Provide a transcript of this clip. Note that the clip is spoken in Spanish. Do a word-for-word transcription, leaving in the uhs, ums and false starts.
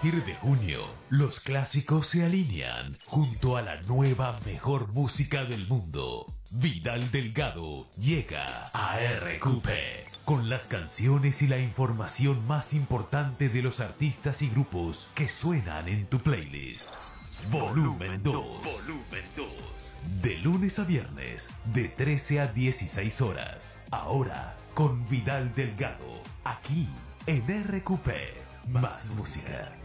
partir de junio, los clásicos se alinean junto a la nueva mejor música del mundo. Vidal Delgado llega a R Q P con las canciones y la información más importante de los artistas y grupos que suenan en tu playlist. Volumen dos. Volumen dos. De lunes a viernes, de trece a dieciséis horas. Ahora, con Vidal Delgado, aquí en R Q P. Más música.